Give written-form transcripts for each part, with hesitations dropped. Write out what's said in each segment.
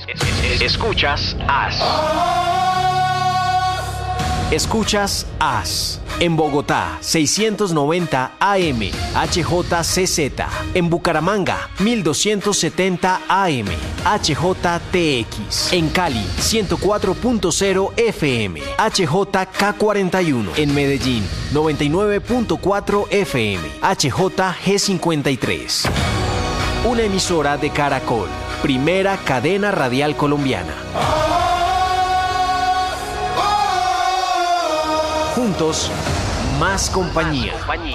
Escuchas AS. Escuchas AS. En Bogotá, 690 AM, HJCZ. En Bucaramanga, 1270 AM, HJTX. En Cali, 104.0 FM, HJK41. En Medellín, 99.4 FM, HJG53. Una emisora de Caracol, primera cadena radial colombiana. Juntos, más compañía.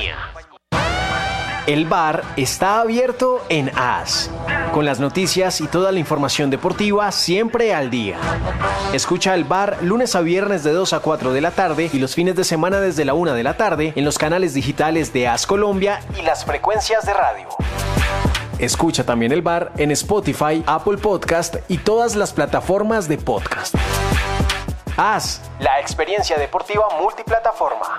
El bar está abierto en AS, con las noticias y toda la información deportiva siempre al día. Escucha el bar lunes a viernes de 2 a 4 de la tarde y los fines de semana desde la 1 de la tarde en los canales digitales de AS Colombia y las frecuencias de radio. Escucha también el bar en Spotify, Apple Podcast y todas las plataformas de podcast. AS, la experiencia deportiva multiplataforma.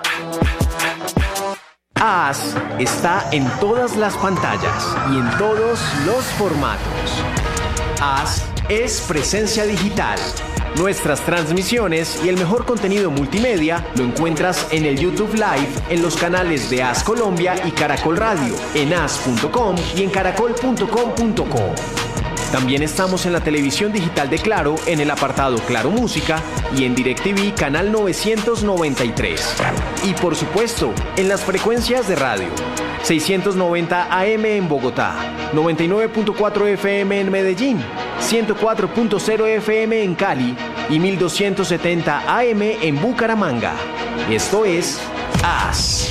AS está en todas las pantallas y en todos los formatos. AS es presencia digital. Nuestras transmisiones y el mejor contenido multimedia lo encuentras en el YouTube Live, en los canales de AS Colombia y Caracol Radio, en as.com y en caracol.com.co. También estamos en la televisión digital de Claro, en el apartado Claro Música y en DirecTV canal 993. Y por supuesto, en las frecuencias de radio. 690 AM en Bogotá, 99.4 FM en Medellín, 104.0 FM en Cali y 1270 AM en Bucaramanga. Esto es AS.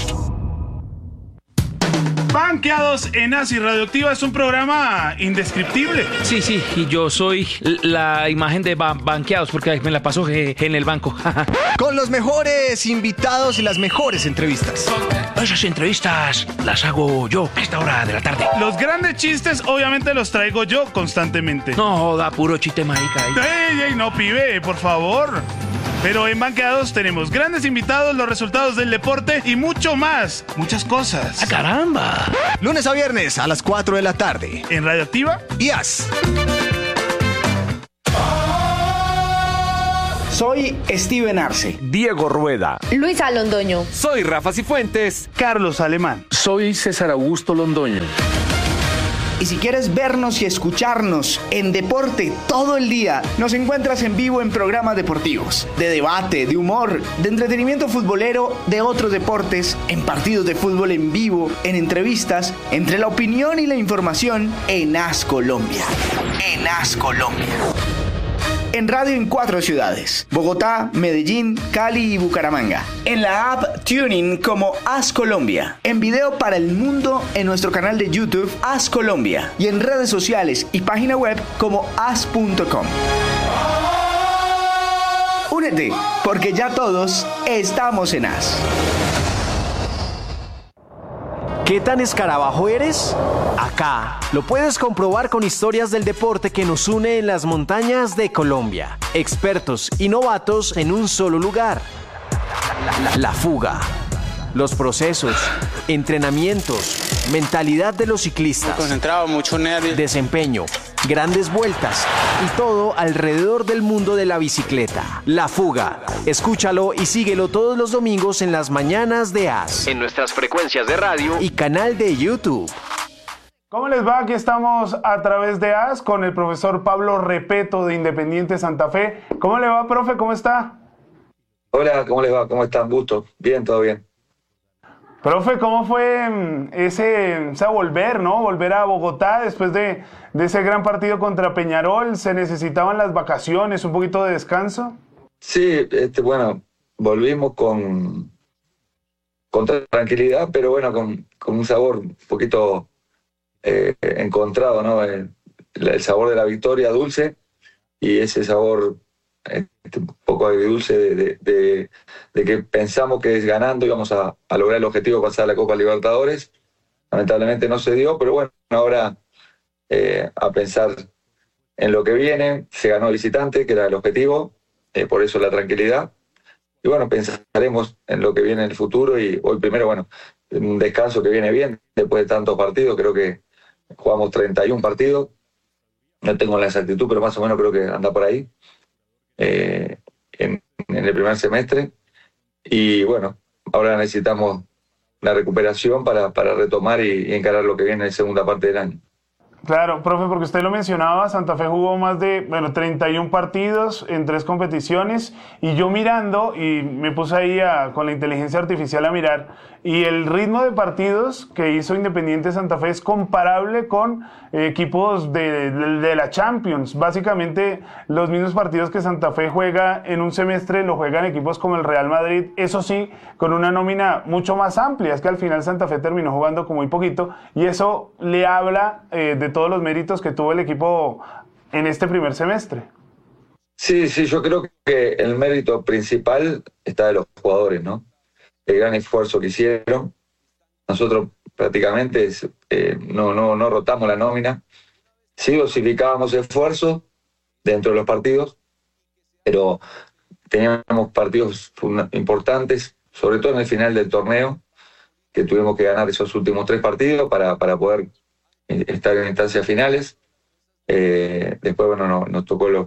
Banqueados en AS y Radioactiva es un programa indescriptible. Sí, y yo soy la imagen de Banqueados porque me la paso en el banco. Con los mejores invitados y las mejores entrevistas. Esas entrevistas las hago yo a esta hora de la tarde. Los grandes chistes obviamente los traigo yo constantemente. No, da puro chiste marica. Ey, no, pibe, por favor. Pero en Banqueados tenemos grandes invitados, los resultados del deporte y mucho más. Muchas cosas. ¡Ah, caramba! Lunes a viernes a las 4 de la tarde. En Radioactiva y AS. Soy Steven Arce. Diego Rueda. Luisa Londoño. Soy Rafa Cifuentes. Carlos Alemán. Soy César Augusto Londoño. Y si quieres vernos y escucharnos en deporte todo el día, nos encuentras en vivo en programas deportivos, de debate, de humor, de entretenimiento futbolero, de otros deportes, en partidos de fútbol en vivo, en entrevistas, entre la opinión y la información, en AS Colombia. En AS Colombia. En radio en 4 ciudades: Bogotá, Medellín, Cali y Bucaramanga. En la app TuneIn como AS Colombia. En video para el mundo en nuestro canal de YouTube AS Colombia. Y en redes sociales y página web como as.com. Únete, porque ya todos estamos en AS. ¿Qué tan escarabajo eres? Acá lo puedes comprobar con historias del deporte que nos une en las montañas de Colombia. Expertos y novatos en un solo lugar. La fuga. Los procesos, entrenamientos, mentalidad de los ciclistas. Concentrado, mucho nervio. Desempeño, grandes vueltas y todo alrededor del mundo de la bicicleta. La fuga. Escúchalo y síguelo todos los domingos en las mañanas de AS. En nuestras frecuencias de radio y canal de YouTube. ¿Cómo les va? Aquí estamos a través de AS con el profesor Pablo Repeto de Independiente Santa Fe. ¿Cómo le va, profe? ¿Cómo está? Hola, ¿cómo les va? ¿Cómo están? Gusto. Bien, todo bien. Profe, ¿cómo fue esa volver, ¿no? Volver a Bogotá después de ese gran partido contra Peñarol. ¿Se necesitaban las vacaciones, un poquito de descanso? Sí, bueno, volvimos con tranquilidad, pero bueno, con un sabor un poquito encontrado, ¿no? El sabor de la victoria dulce y ese sabor un poco agridulce de que pensamos que ganando íbamos a lograr el objetivo de pasar a la Copa Libertadores. Lamentablemente no se dio, pero bueno, ahora a pensar en lo que viene. Se ganó el visitante, que era el objetivo, por eso la tranquilidad. Y bueno, pensaremos en lo que viene en el futuro y hoy primero, bueno, un descanso que viene bien después de tantos partidos. Creo que jugamos 31 partidos no tengo la exactitud, pero más o menos creo que anda por ahí, en el primer semestre. Y bueno, ahora necesitamos la recuperación para retomar y encarar lo que viene en la segunda parte del año. Claro, profe, porque usted lo mencionaba, Santa Fe jugó más de 31 partidos en 3 competiciones, y yo mirando, y me puse ahí con la inteligencia artificial a mirar, y el ritmo de partidos que hizo Independiente Santa Fe es comparable con equipos de la Champions. Básicamente los mismos partidos que Santa Fe juega en un semestre lo juegan equipos como el Real Madrid, eso sí, con una nómina mucho más amplia. Es que al final Santa Fe terminó jugando con muy poquito, y eso le habla de todos los méritos que tuvo el equipo en este primer semestre. Sí, yo creo que el mérito principal está de los jugadores, ¿no? El gran esfuerzo que hicieron. Nosotros prácticamente no rotamos la nómina. Sí dosificábamos esfuerzos dentro de los partidos, pero teníamos partidos importantes, sobre todo en el final del torneo, que tuvimos que ganar esos últimos 3 partidos para poder estar en instancias finales. Después, bueno, nos tocó los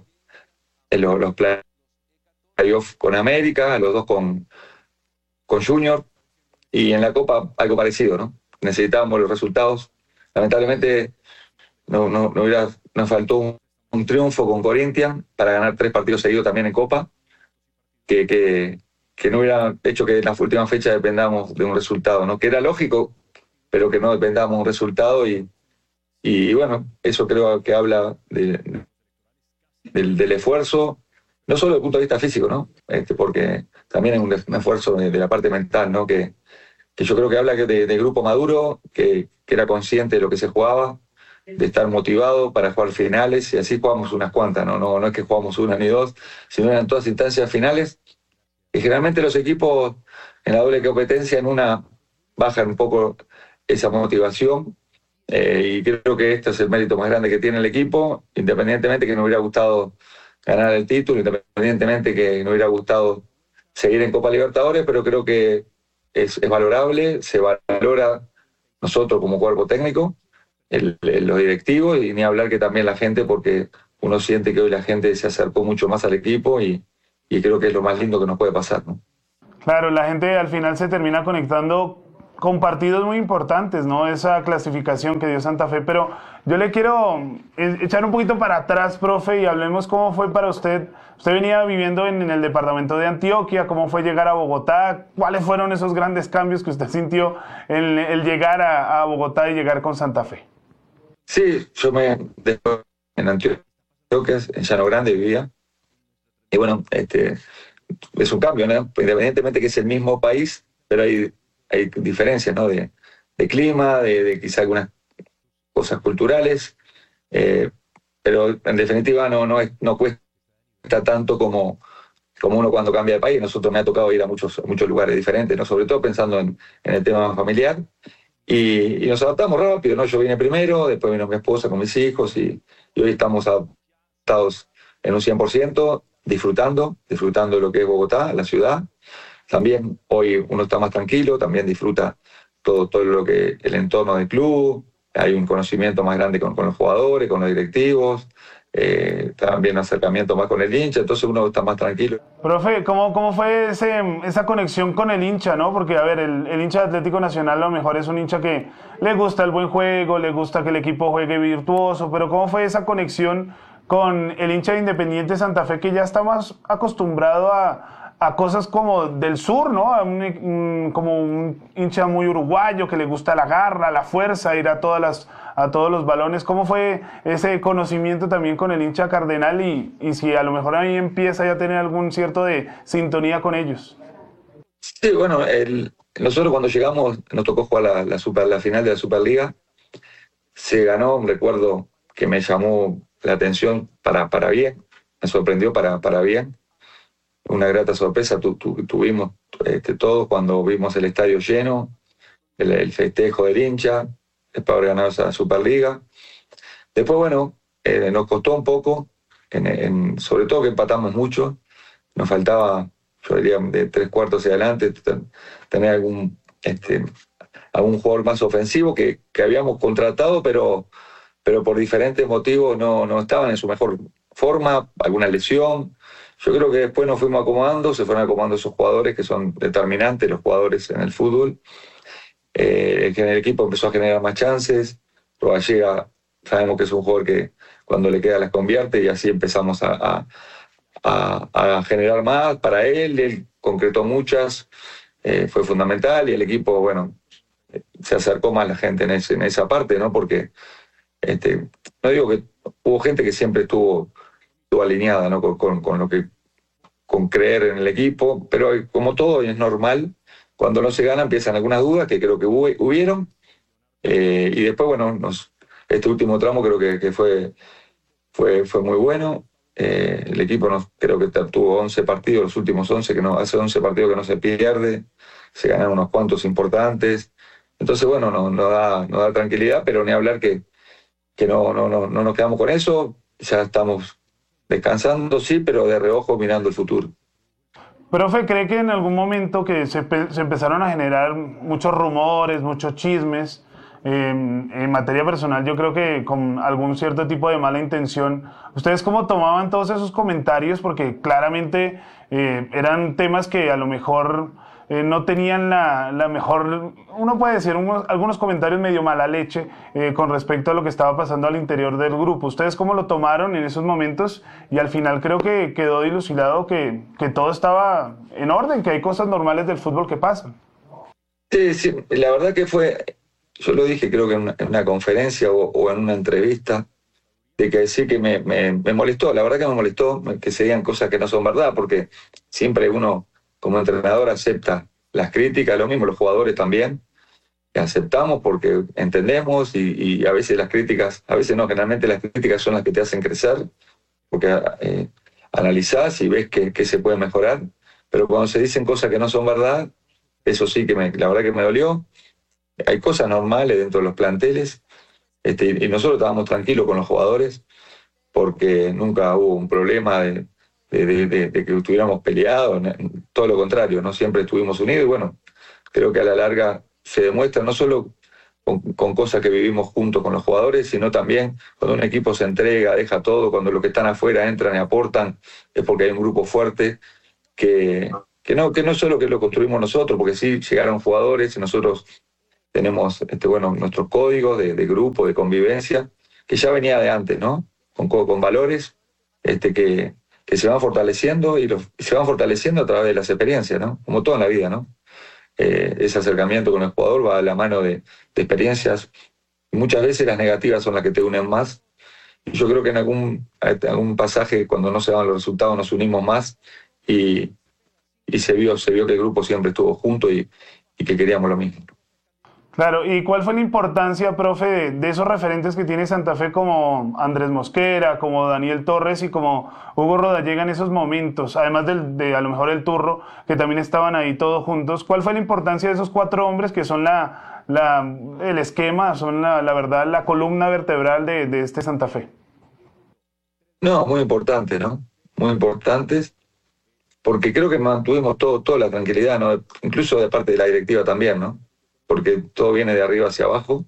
playoffs con América, los 2 con Junior, y en la Copa algo parecido, ¿no? Necesitábamos los resultados. Lamentablemente nos faltó un triunfo con Corinthians para ganar 3 partidos seguidos también en Copa, que no hubiera hecho que en las últimas fechas dependamos de un resultado, ¿no? Que era lógico, pero que no dependamos de un resultado, y bueno, eso creo que habla del esfuerzo, no solo desde el punto de vista físico, ¿no? Porque también es un esfuerzo de la parte mental, ¿no? Que yo creo que habla de grupo maduro, que era consciente de lo que se jugaba, de estar motivado para jugar finales, y así jugamos unas cuantas, ¿no? No es que jugamos una ni 2, sino eran todas instancias finales, y generalmente los equipos en la doble competencia en una bajan un poco esa motivación, y creo que este es el mérito más grande que tiene el equipo, independientemente que nos hubiera gustado ganar el título, independientemente que nos hubiera gustado seguir en Copa Libertadores, pero creo que es valorable, se valora nosotros como cuerpo técnico, los directivos, y ni hablar que también la gente, porque uno siente que hoy la gente se acercó mucho más al equipo, y creo que es lo más lindo que nos puede pasar, ¿no? Claro, la gente al final se termina conectando con partidos muy importantes, ¿no? Esa clasificación que dio Santa Fe, pero yo le quiero echar un poquito para atrás, profe, y hablemos cómo fue para usted. Usted venía viviendo en el departamento de Antioquia, cómo fue llegar a Bogotá, cuáles fueron esos grandes cambios que usted sintió en el llegar a Bogotá y llegar con Santa Fe. Sí, en Antioquia, en Llano Grande vivía, y bueno, es un cambio, ¿no? Independientemente que es el mismo país, pero hay diferencias, ¿no? De clima, de quizá algunas cosas culturales, pero en definitiva no cuesta tanto como uno cuando cambia de país. Nosotros me ha tocado ir a muchos lugares diferentes, ¿no? Sobre todo pensando en el tema familiar, y nos adaptamos rápido, ¿no? Yo vine primero, después vino mi esposa con mis hijos, y hoy estamos adaptados en un 100%, disfrutando de lo que es Bogotá, la ciudad. También hoy uno está más tranquilo, también disfruta todo lo que el entorno del club, hay un conocimiento más grande con los jugadores, con los directivos, también un acercamiento más con el hincha, entonces uno está más tranquilo. Profe, ¿cómo fue esa conexión con el hincha, no? Porque, a ver, el hincha de Atlético Nacional a lo mejor es un hincha que le gusta el buen juego, le gusta que el equipo juegue virtuoso, pero ¿cómo fue esa conexión con el hincha de Independiente Santa Fe, que ya está más acostumbrado a cosas como del sur, ¿no? Como un hincha muy uruguayo que le gusta la garra, la fuerza, ir a todos los balones? ¿Cómo fue ese conocimiento también con el hincha cardenal, y si a lo mejor ahí empieza ya a tener algún cierto de sintonía con ellos? Sí, bueno, nosotros cuando llegamos nos tocó jugar la final de la Superliga. Se ganó, recuerdo que me llamó la atención para bien, me sorprendió para bien. Una grata sorpresa tuvimos todos cuando vimos el estadio lleno, el festejo del hincha, después de haber ganado esa Superliga. Después, bueno, nos costó un poco, sobre todo que empatamos mucho, nos faltaba, yo diría, de 3/4 hacia adelante, tener algún jugador más ofensivo que habíamos contratado, pero pero por diferentes motivos no estaban en su mejor forma, alguna lesión. Yo creo que después nos fuimos acomodando, se fueron acomodando esos jugadores que son determinantes, los jugadores en el fútbol. El equipo empezó a generar más chances. Rodallega sabemos que es un jugador que cuando le queda las convierte, y así empezamos a generar más para él. Él concretó muchas, fue fundamental, y el equipo, bueno, se acercó más la gente en esa parte, ¿no? Porque no digo que hubo gente que siempre estuvo alineada, ¿no? con creer en el equipo, pero como todo es normal, cuando no se gana empiezan algunas dudas, que creo que hubieron, y después, bueno, este último tramo creo que fue muy bueno. El equipo creo que tuvo 11 partidos, los últimos 11, hace 11 partidos que no se pierde, se ganaron unos cuantos importantes. Entonces, bueno, no da tranquilidad, pero ni hablar que no nos quedamos con eso. Ya estamos descansando, sí, pero de reojo mirando el futuro. Profe, ¿cree que en algún momento que se empezaron a generar muchos rumores, muchos chismes, en materia personal, yo creo que con algún cierto tipo de mala intención, ¿ustedes cómo tomaban todos esos comentarios? Porque claramente eran temas que a lo mejor no tenían la mejor, uno puede decir algunos comentarios medio mala leche con respecto a lo que estaba pasando al interior del grupo. ¿Ustedes cómo lo tomaron en esos momentos? Y al final creo que quedó dilucidado que todo estaba en orden, que hay cosas normales del fútbol que pasan. Sí, la verdad que yo lo dije creo que en una conferencia o en una entrevista, de que sí que me molestó, la verdad que me molestó que se digan cosas que no son verdad, porque siempre uno como entrenador acepta las críticas, lo mismo los jugadores también, que aceptamos porque entendemos, y a veces las críticas, a veces no, generalmente las críticas son las que te hacen crecer, porque analizás y ves que se puede mejorar, pero cuando se dicen cosas que no son verdad, eso sí que la verdad que me dolió. Hay cosas normales dentro de los planteles, y nosotros estábamos tranquilos con los jugadores porque nunca hubo un problema de que estuviéramos peleados, todo lo contrario, no siempre estuvimos unidos, y bueno, creo que a la larga se demuestra no solo con cosas que vivimos juntos con los jugadores, sino también cuando un equipo se entrega, deja todo, cuando los que están afuera entran y aportan, es porque hay un grupo fuerte que no solo que lo construimos nosotros, porque sí llegaron jugadores y nosotros tenemos nuestros códigos de grupo, de convivencia, que ya venía de antes, ¿no? Con valores que se van fortaleciendo y se van fortaleciendo a través de las experiencias, ¿no? Como todo en la vida, ¿no? Ese acercamiento con el jugador va a la mano de experiencias, y muchas veces las negativas son las que te unen más. Y yo creo que en algún pasaje, cuando no se dan los resultados, nos unimos más, y se vio que el grupo siempre estuvo junto y que queríamos lo mismo. Claro, ¿y cuál fue la importancia, profe, de esos referentes que tiene Santa Fe como Andrés Mosquera, como Daniel Torres y como Hugo Rodallega en esos momentos? Además de a lo mejor el Turro, que también estaban ahí todos juntos. ¿Cuál fue la importancia de esos 4 hombres que son el esquema, son la verdad, la columna vertebral de este Santa Fe? No, muy importante, ¿no? Muy importantes, porque creo que mantuvimos toda la tranquilidad, ¿no? Incluso de parte de la directiva también, ¿no? Porque todo viene de arriba hacia abajo,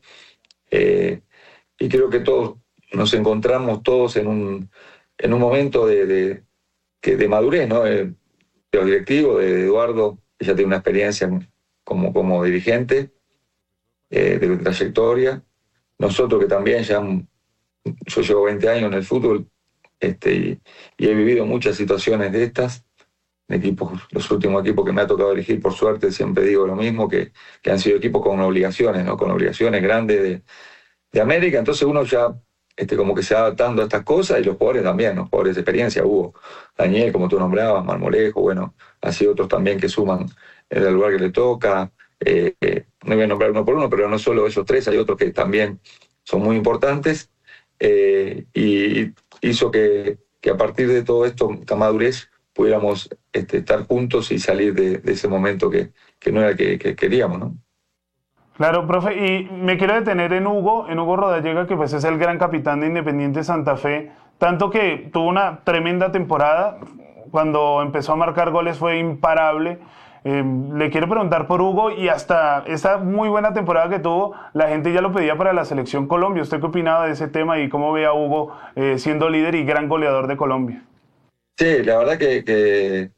y creo que todos nos encontramos todos en un momento de madurez, ¿no? De los directivos, de Eduardo, que ya tiene una experiencia como dirigente, de trayectoria. Nosotros que también yo llevo 20 años en el fútbol, y he vivido muchas situaciones de estas, los últimos equipos que me ha tocado dirigir, por suerte, siempre digo lo mismo, que han sido equipos con obligaciones, ¿no? Con obligaciones grandes de América. Entonces uno ya como que se va adaptando a estas cosas, y los jugadores también, los jugadores de experiencia. Hubo Daniel, como tú nombrabas, Marmolejo, bueno, así otros también que suman en el lugar que le toca. No voy a nombrar uno por uno, pero no solo esos 3, hay otros que también son muy importantes, y hizo que a partir de todo esto, esta madurez, pudiéramos estar juntos y salir de ese momento que no era el que queríamos, ¿no? Claro, profe, y me quiero detener en Hugo Rodallega, que pues es el gran capitán de Independiente Santa Fe, tanto que tuvo una tremenda temporada, cuando empezó a marcar goles fue imparable, Le quiero preguntar por Hugo, y hasta esa muy buena temporada que tuvo, la gente ya lo pedía para la selección Colombia. ¿Usted qué opinaba de ese tema y cómo ve a Hugo siendo líder y gran goleador de Colombia? Sí, la verdad que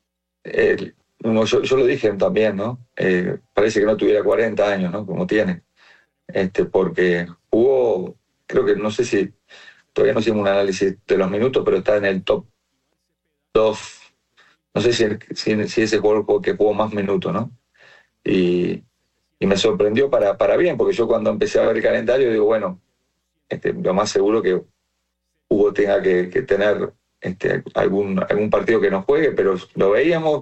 yo lo dije también, ¿no? Parece que no tuviera 40 años, ¿no? Como tiene. Porque Hugo, creo que, no sé si, todavía no hicimos un análisis de los minutos, pero está en el top 2. No sé si ese jugador que jugó más minutos, ¿no? Y me sorprendió para bien, porque yo cuando empecé a ver el calendario digo, bueno, lo más seguro que Hugo tenga que tener algún partido que no juegue, pero lo veíamos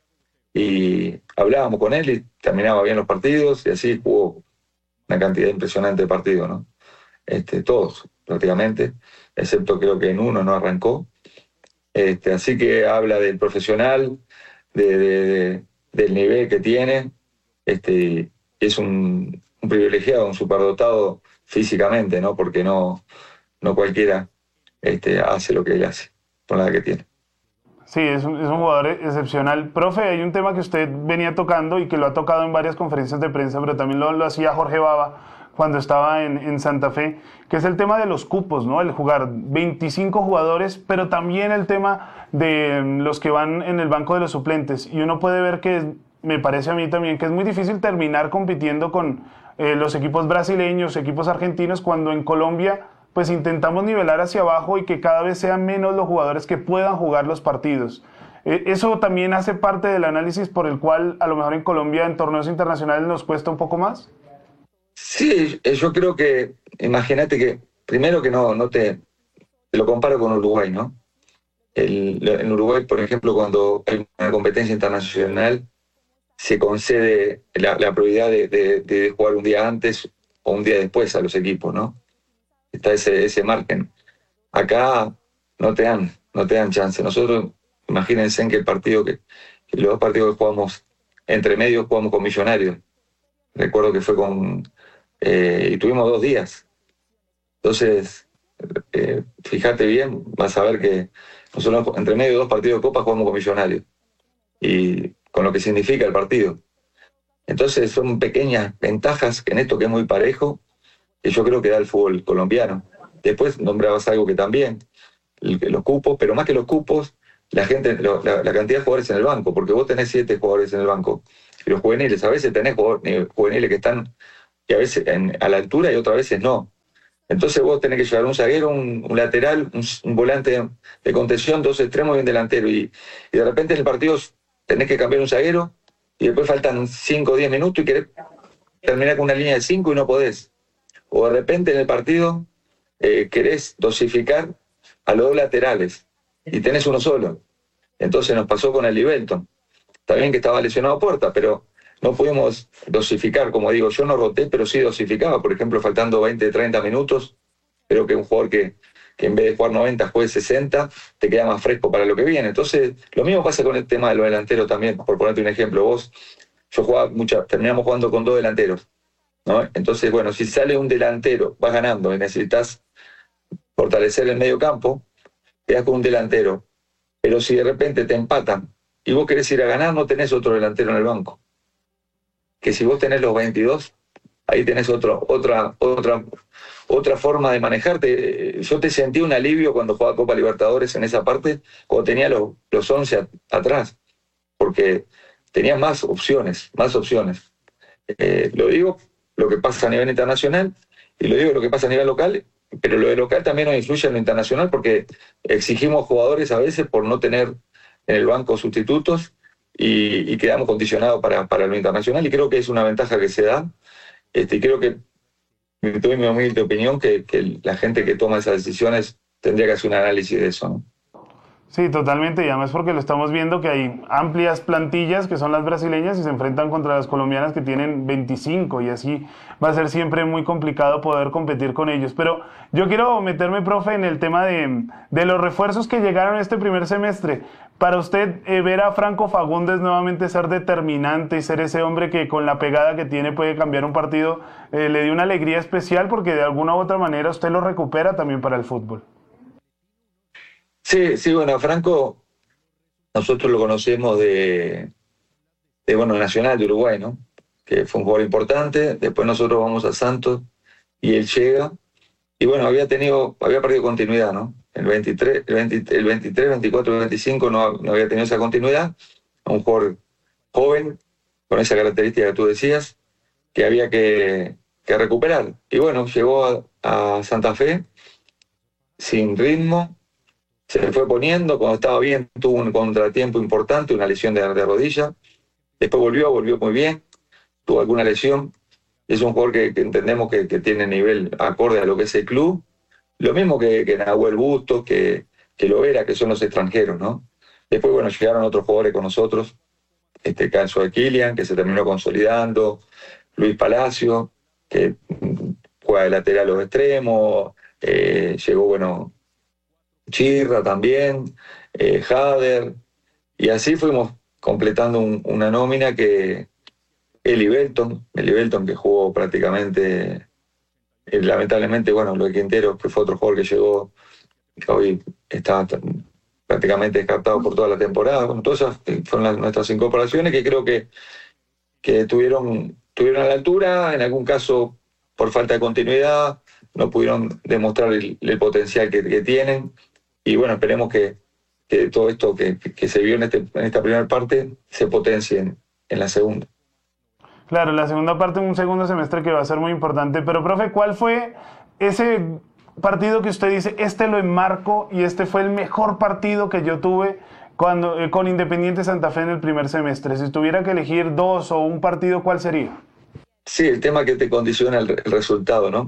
y hablábamos con él y terminaba bien los partidos, y así jugó una cantidad impresionante de partidos, ¿no? Todos prácticamente, excepto creo que en uno no arrancó. Así que habla del profesional, del nivel que tiene, es un privilegiado, un superdotado físicamente, ¿no? Porque no cualquiera hace lo que él hace con la edad que tiene. Sí, es un jugador excepcional. Profe, hay un tema que usted venía tocando y que lo ha tocado en varias conferencias de prensa, pero también lo hacía Jorge Baba cuando estaba en Santa Fe, que es el tema de los cupos, ¿no? El jugar 25 jugadores, pero también el tema de los que van en el banco de los suplentes. Y uno puede ver que, me parece a mí también, que es muy difícil terminar compitiendo con los equipos brasileños, equipos argentinos, cuando en Colombia pues intentamos nivelar hacia abajo y que cada vez sean menos los jugadores que puedan jugar los partidos. ¿Eso también hace parte del análisis por el cual a lo mejor en Colombia en torneos internacionales nos cuesta un poco más? Sí, yo creo que, imagínate que, primero que no te lo comparo con Uruguay, ¿no? En Uruguay, por ejemplo, cuando hay una competencia internacional, se concede la prioridad de jugar un día antes o un día después a los equipos, ¿no? Está ese margen. Acá no te dan chance. Nosotros, imagínense en que los dos partidos que jugamos entre medios jugamos con Millonarios. Recuerdo que fue y tuvimos 2 días. Entonces, fíjate bien, vas a ver que nosotros entre medio de 2 partidos de Copa jugamos con Millonarios. Y con lo que significa el partido. Entonces son pequeñas ventajas que en esto que es muy parejo, que yo creo que da el fútbol colombiano. Después nombrabas algo que también, los cupos, pero más que los cupos, la cantidad de jugadores en el banco, porque vos tenés 7 jugadores en el banco. Y los juveniles, a veces tenés juveniles que están a veces a la altura y otras veces no. Entonces vos tenés que llevar un zaguero, un lateral, un volante de contención, 2 extremos y un delantero. Y de repente en el partido tenés que cambiar un zaguero y después faltan 5 o 10 minutos y querés terminar con una línea de 5 y no podés. O de repente en el partido querés dosificar a los 2 laterales y tenés uno solo. Entonces nos pasó con el Livelton. Está bien que estaba lesionado Porta, pero no pudimos dosificar, como digo, yo no roté, pero sí dosificaba. Por ejemplo, faltando 20, 30 minutos, creo que un jugador que en vez de jugar 90 juegue 60, te queda más fresco para lo que viene. Entonces, lo mismo pasa con el tema de los delanteros también, por ponerte un ejemplo. Terminamos jugando con 2 delanteros, ¿no? Entonces, bueno, si sale un delantero, vas ganando y necesitas fortalecer el medio campo, quedas con un delantero. Pero si de repente te empatan y vos querés ir a ganar, no tenés otro delantero en el banco. Que si vos tenés los 22, ahí tenés otra forma de manejarte. Yo te sentí un alivio cuando jugaba Copa Libertadores en esa parte, cuando tenía los 11 atrás, porque tenías más opciones. Lo digo, lo que pasa a nivel internacional, y lo digo lo que pasa a nivel local, pero lo de local también nos influye en lo internacional, porque exigimos jugadores a veces por no tener en el banco sustitutos, y quedamos condicionados para lo internacional, y creo que es una ventaja que se da, y creo que, doy mi humilde opinión, que la gente que toma esas decisiones tendría que hacer un análisis de eso, ¿no? Sí, totalmente, y además porque lo estamos viendo que hay amplias plantillas que son las brasileñas y se enfrentan contra las colombianas que tienen 25, y así va a ser siempre muy complicado poder competir con ellos. Pero yo quiero meterme, profe, en el tema de los refuerzos que llegaron este primer semestre. Para usted, ver a Franco Fagundes nuevamente ser determinante y ser ese hombre que con la pegada que tiene puede cambiar un partido, le dio una alegría especial, porque de alguna u otra manera usted lo recupera también para el fútbol. Sí, bueno, Franco, nosotros lo conocemos de Nacional de Uruguay, ¿no? Que fue un jugador importante. Después nosotros vamos a Santos y él llega. Y bueno, había perdido continuidad, ¿no? El 23, 24, el 25 no había tenido esa continuidad. Un jugador joven, con esa característica que tú decías, que había que recuperar. Y bueno, llegó a Santa Fe sin ritmo, se fue poniendo, cuando estaba bien tuvo un contratiempo importante, una lesión de rodilla, después volvió muy bien, tuvo alguna lesión. Es un jugador que entendemos que tiene nivel acorde a lo que es el club, lo mismo que Nahuel Bustos, que Lovera, que son los extranjeros, ¿no? Después, bueno, llegaron otros jugadores con nosotros, este caso de Kilian, que se terminó consolidando, Luis Palacio, que juega de lateral a los extremos, llegó, bueno, Chirra también, Jader, y así fuimos completando una nómina que Eli Belton, que jugó prácticamente, lamentablemente, bueno, lo de Quintero, que fue otro jugador que llegó, que hoy está prácticamente descartado por toda la temporada. Bueno, todas esas fueron nuestras incorporaciones que creo que estuvieron a la altura, en algún caso por falta de continuidad, no pudieron demostrar el potencial que tienen. Y bueno, esperemos que todo esto que se vio en esta primera parte se potencie en la segunda. Claro, la segunda parte, un segundo semestre que va a ser muy importante. Pero, profe, ¿cuál fue ese partido que usted dice, este lo enmarco y este fue el mejor partido que yo tuve con Independiente Santa Fe en el primer semestre? Si tuviera que elegir dos o un partido, ¿cuál sería? Sí, el tema que te condiciona el resultado, ¿no?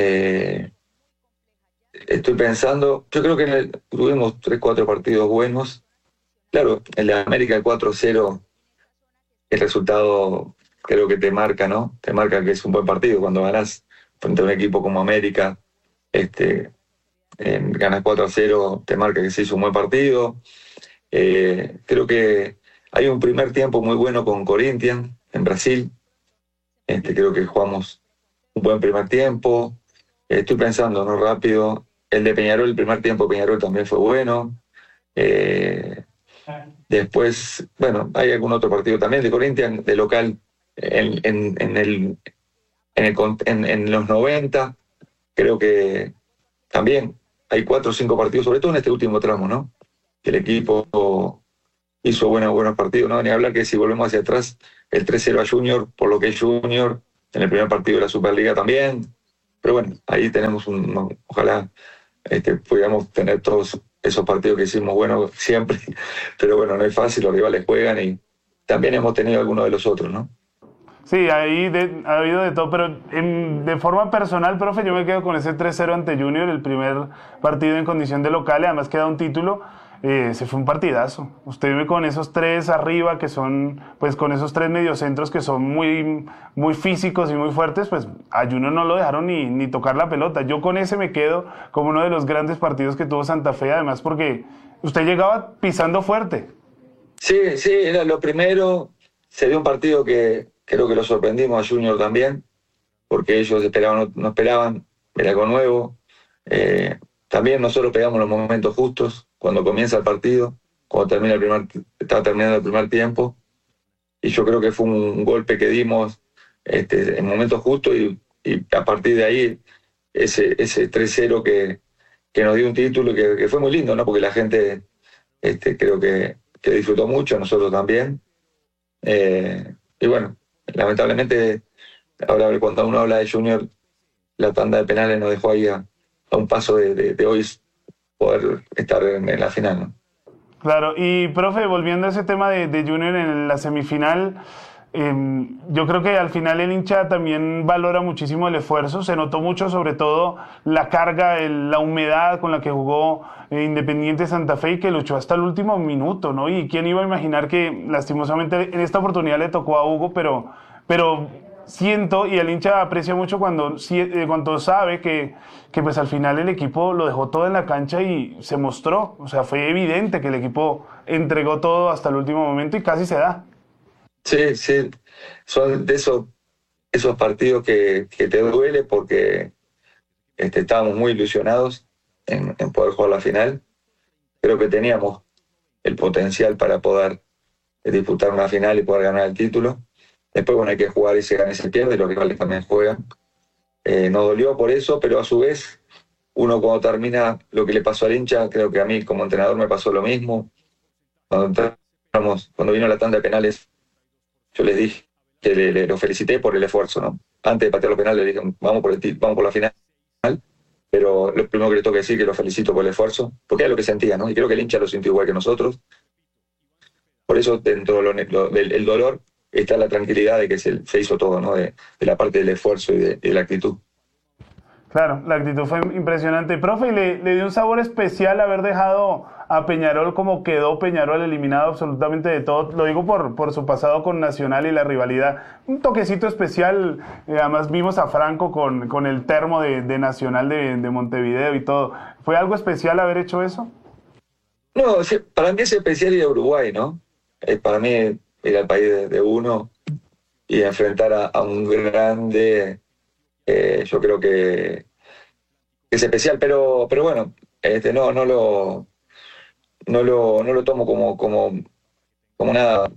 Estoy pensando, yo creo que tuvimos 3-4 partidos buenos. Claro, el de América, el 4-0, el resultado creo que te marca, ¿no? Te marca que es un buen partido. Cuando ganás frente a un equipo como América, ganas 4-0, te marca que se hizo un buen partido. Creo que hay un primer tiempo muy bueno con Corinthians en Brasil. Creo que jugamos un buen primer tiempo. Estoy pensando, ¿no? Rápido. El de Peñarol, el primer tiempo de Peñarol también fue bueno. Después, bueno, hay algún otro partido también de Corinthians, de local, en los 90. Creo que también hay 4 o 5 partidos, sobre todo en este último tramo, ¿no? Que el equipo hizo buenos partidos, ¿no? Ni hablar que si volvemos hacia atrás, el 3-0 a Junior, por lo que es Junior, en el primer partido de la Superliga también. Pero bueno, ahí tenemos ojalá pudiéramos tener todos esos partidos que hicimos buenos siempre. Pero bueno, no es fácil, los rivales juegan y también hemos tenido algunos de los otros, ¿no? Sí, ahí ha habido de todo, pero de forma personal, profe, yo me quedo con ese 3-0 ante Junior, el primer partido en condición de local, además queda un título. Se fue un partidazo. Usted ve con esos 3 arriba, que son, pues con esos 3 mediocentros que son muy, muy físicos y muy fuertes, pues a Junior no lo dejaron ni tocar la pelota. Yo con ese me quedo como uno de los grandes partidos que tuvo Santa Fe, además porque usted llegaba pisando fuerte. Sí, era lo primero. Se dio un partido que creo que lo sorprendimos a Junior también, porque ellos no esperaban, era algo nuevo. También nosotros pegamos los momentos justos cuando comienza el partido, cuando estaba terminando el primer tiempo, y yo creo que fue un golpe que dimos en momentos justos y a partir de ahí ese 3-0 que nos dio un título que fue muy lindo, ¿no? Porque la gente creo que disfrutó mucho, nosotros también. Y bueno, lamentablemente ahora cuando uno habla de Junior, la tanda de penales nos dejó ahí a un paso de hoy poder estar en la final, ¿no? Claro, y profe, volviendo a ese tema de Junior en la semifinal, yo creo que al final el hincha también valora muchísimo el esfuerzo, se notó mucho sobre todo la carga, la humedad con la que jugó Independiente Santa Fe y que luchó hasta el último minuto, ¿no? Y quién iba a imaginar que lastimosamente en esta oportunidad le tocó a Hugo, pero siento y el hincha aprecia mucho cuando sabe que pues al final el equipo lo dejó todo en la cancha y se mostró, o sea, fue evidente que el equipo entregó todo hasta el último momento y casi se da. Sí, son de esos partidos que te duele porque estábamos muy ilusionados en poder jugar la final. Creo que teníamos el potencial para poder disputar una final y poder ganar el título. Después, bueno, hay que jugar y se gana y se pierde, los rivales también juegan. Nos dolió por eso, pero a su vez, uno cuando termina lo que le pasó al hincha, creo que a mí como entrenador me pasó lo mismo. Cuando vino la tanda de penales, yo les dije que lo felicité por el esfuerzo, ¿no? Antes de patear los penales, le dije, vamos por la final. Pero lo primero que le tengo que decir es que lo felicito por el esfuerzo, porque es lo que sentía, ¿no? Y creo que el hincha lo sintió igual que nosotros. Por eso, dentro del dolor, está la tranquilidad de que se hizo todo, ¿no? De la parte del esfuerzo y de la actitud. Claro, la actitud fue impresionante. Profe, le dio un sabor especial haber dejado a Peñarol como quedó Peñarol, eliminado absolutamente de todo. Lo digo por su pasado con Nacional y la rivalidad. Un toquecito especial. Además vimos a Franco con el termo de Nacional de Montevideo y todo. ¿Fue algo especial haber hecho eso? No, para mí es especial ir a Uruguay, ¿no? Para mí ir al país de uno y enfrentar a un grande, yo creo que es especial, pero bueno, no lo tomo como nada.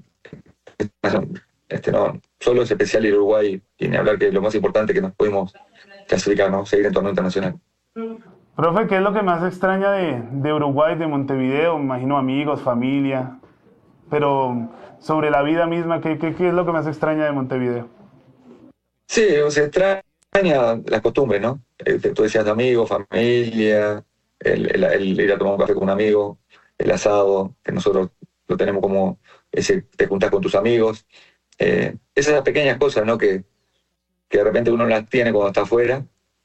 No, solo es especial ir a Uruguay y ni hablar que lo más importante que nos pudimos clasificar, ¿no? Seguir en torneo internacional. Profe, ¿qué es lo que más extraña de Uruguay, de Montevideo? Me imagino amigos, familia, pero sobre la vida misma, ¿qué es lo que más extraña de Montevideo? Sí, se extraña las costumbres, ¿no? Tú decías amigos, familia, el ir a tomar un café con un amigo, el asado, que nosotros lo tenemos como ese, te juntás con tus amigos. Esas pequeñas cosas, ¿no? Que de repente uno las tiene cuando está afuera,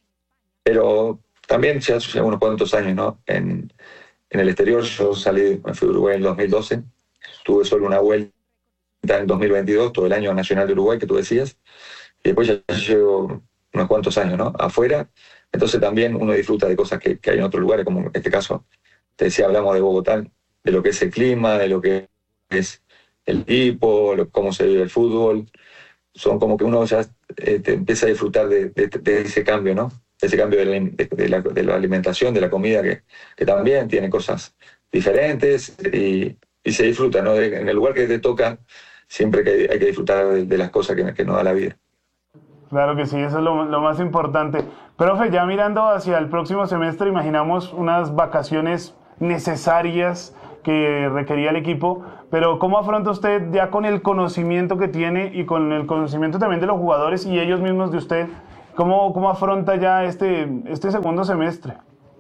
pero también ya hace unos cuantos años, ¿no? En el exterior yo me fui a Uruguay en el 2012, tuve solo una vuelta en el 2022, todo el año nacional de Uruguay que tú decías, y después ya llevo unos cuantos años, ¿no? Afuera, entonces también uno disfruta de cosas que hay en otros lugares, como en este caso, te decía, hablamos de Bogotá, de lo que es el clima, de lo que es el equipo, cómo se vive el fútbol, son como que uno ya te empieza a disfrutar de ese cambio, ¿no? Ese cambio de la alimentación, de la comida, que también tiene cosas diferentes y se disfruta, ¿no? En el lugar que te toca, siempre hay que disfrutar de las cosas que nos da la vida. Claro que sí, eso es lo más importante. Profe, ya mirando hacia el próximo semestre, imaginamos unas vacaciones necesarias que requería el equipo, pero ¿cómo afronta usted ya con el conocimiento que tiene y con el conocimiento también de los jugadores y ellos mismos de usted? ¿Cómo afronta ya este segundo semestre?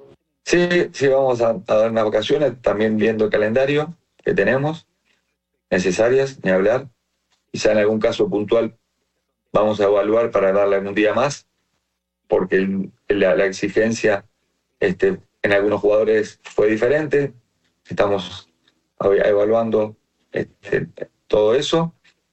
Sí, vamos a dar unas vacaciones, también viendo el calendario que tenemos, necesarias, ni hablar. Quizá en algún caso puntual vamos a evaluar para darle un día más, porque la exigencia en algunos jugadores fue diferente. Estamos evaluando todo eso.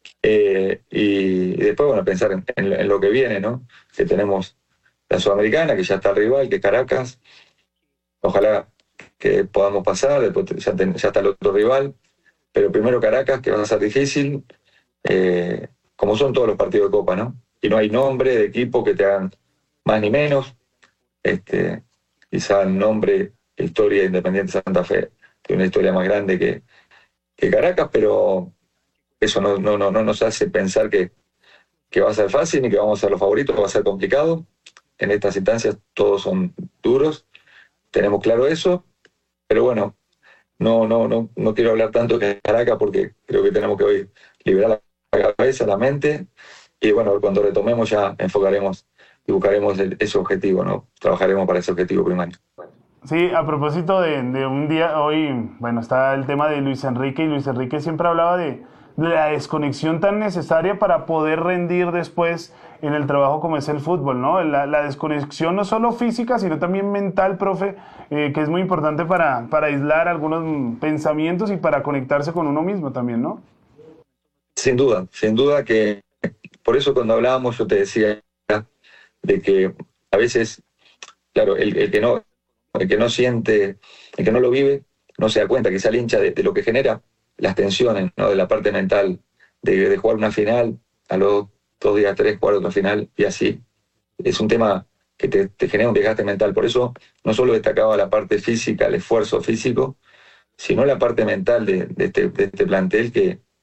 Y después, bueno, pensar en lo que viene, ¿no? Que tenemos la Sudamericana, que ya está el rival, que es Caracas. Ojalá que podamos pasar, después ya está el otro rival. Pero primero Caracas, que va a ser difícil, como son todos los partidos de Copa, ¿no? Y no hay nombre de equipo que te hagan más ni menos. Quizá el nombre, historia Independiente Santa Fe, tiene una historia más grande que Caracas, pero eso no nos hace pensar que va a ser fácil ni que vamos a ser los favoritos, va a ser complicado. En estas instancias todos son duros, tenemos claro eso, pero bueno, no quiero hablar tanto de Caracas porque creo que tenemos que hoy liberar la cabeza, la mente, y bueno, cuando retomemos ya enfocaremos y buscaremos ese objetivo, ¿no? Trabajaremos para ese objetivo primario. Sí, a propósito de un día, hoy, bueno, está el tema de Luis Enrique, y Luis Enrique siempre hablaba de la desconexión tan necesaria para poder rendir después en el trabajo como es el fútbol, ¿no? La desconexión no solo física, sino también mental, profe, que es muy importante para aislar algunos pensamientos y para conectarse con uno mismo también, ¿no? Sin duda que, por eso cuando hablábamos yo te decía de que a veces, claro, el que no siente, el que no lo vive, no se da cuenta, quizá el hincha de lo que genera las tensiones, ¿no? De la parte mental, de jugar una final, a los 2 días, 3, jugar otra final, y así. Es un tema que te genera un desgaste mental. Por eso no solo destacaba la parte física, el esfuerzo físico, sino la parte mental de este plantel que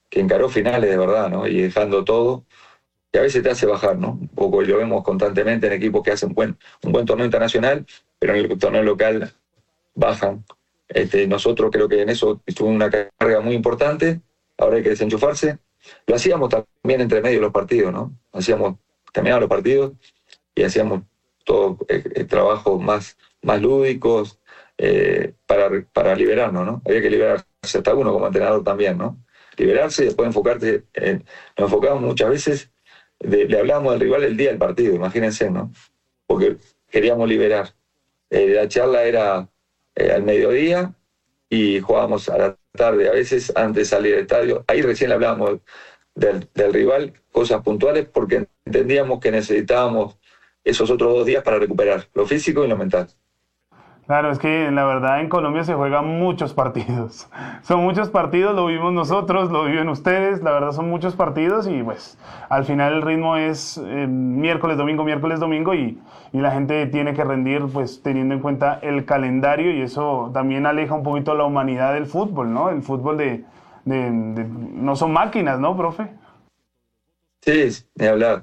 que encaró finales de verdad, ¿no? Y dejando todo, que a veces te hace bajar, ¿no? Un poco, y lo vemos constantemente en equipos que hacen un buen torneo internacional, pero en el torneo local bajan. Nosotros creo que en eso estuvo una carga muy importante, ahora hay que desenchufarse. Lo hacíamos también entre medio de los partidos, ¿no? Terminábamos los partidos y hacíamos todo trabajos más lúdicos para liberarnos, ¿no? Había que liberarse, hasta uno como entrenador también, ¿no? Liberarse y después enfocarte. Nos enfocamos muchas veces, le hablábamos del rival el día del partido, imagínense, ¿no? Porque queríamos liberar. La charla era al mediodía y jugábamos a la tarde, a veces antes de salir del estadio. Ahí recién hablábamos del rival, cosas puntuales, porque entendíamos que necesitábamos esos otros 2 días para recuperar lo físico y lo mental. Claro, es que la verdad en Colombia se juegan muchos partidos. Son muchos partidos, lo vimos nosotros, lo viven ustedes, la verdad son muchos partidos y pues al final el ritmo es miércoles, domingo y la gente tiene que rendir pues teniendo en cuenta el calendario y eso también aleja un poquito la humanidad del fútbol, ¿no? El fútbol no son máquinas, ¿no, profe? Sí, ni hablar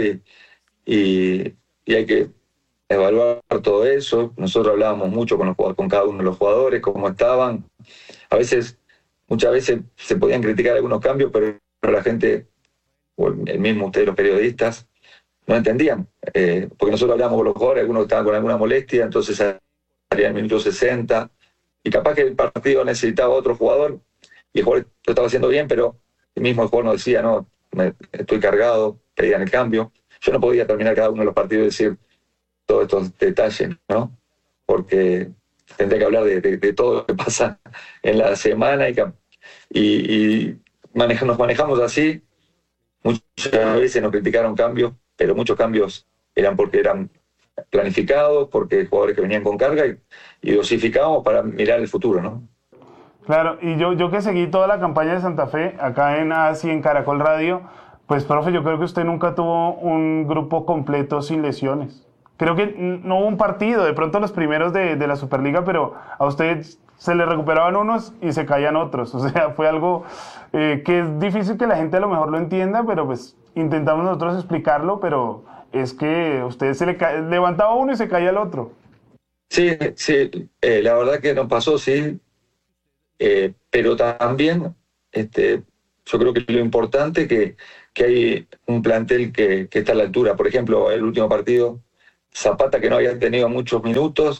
y hay que evaluar todo eso. Nosotros hablábamos mucho con cada uno de los jugadores, cómo estaban. Muchas veces se podían criticar algunos cambios, pero la gente, o el mismo ustedes, los periodistas, no entendían. Porque nosotros hablábamos con los jugadores, algunos estaban con alguna molestia, entonces salían en el minuto 60, y capaz que el partido necesitaba otro jugador, y el jugador lo estaba haciendo bien, pero el jugador nos decía, no, estoy cargado, pedían el cambio. Yo no podía terminar cada uno de los partidos y decir todos estos detalles, ¿no? Porque tendría que hablar de todo lo que pasa en la semana y nos manejamos así. Muchas veces nos criticaron cambios, pero muchos cambios eran porque eran planificados, porque jugadores que venían con carga y dosificábamos para mirar el futuro, ¿no? Claro, y yo que seguí toda la campaña de Santa Fe, acá en ASI, en Caracol Radio, pues profe, yo creo que usted nunca tuvo un grupo completo sin lesiones. Creo que no hubo un partido, de pronto los primeros de la Superliga, pero a usted se le recuperaban unos y se caían otros. O sea, fue algo que es difícil que la gente a lo mejor lo entienda, pero pues intentamos nosotros explicarlo, pero es que usted levantaba uno y se caía el otro. Sí, la verdad que nos pasó, sí, pero también yo creo que lo importante es que hay un plantel que está a la altura. Por ejemplo, el último partido, Zapata, que no había tenido muchos minutos,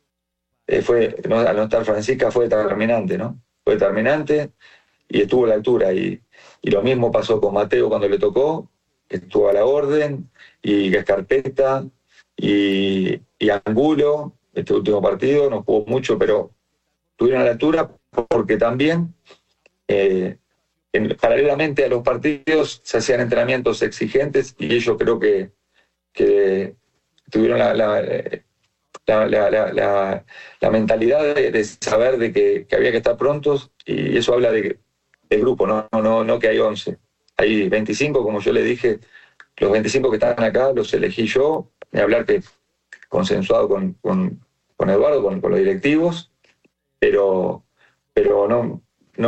al no estar Francisca, fue determinante, ¿no? Fue determinante y estuvo a la altura. Y lo mismo pasó con Mateo cuando le tocó, estuvo a la orden, y Escarpeta, y Angulo, este último partido, no jugó mucho, pero estuvieron a la altura porque también, paralelamente a los partidos, se hacían entrenamientos exigentes y ellos creo que tuvieron la mentalidad de saber de que había que estar prontos, y eso habla del grupo, no que hay 11. Hay 25, como yo le dije, los 25 que están acá los elegí yo, ni hablar que consensuado con Eduardo, con los directivos, pero no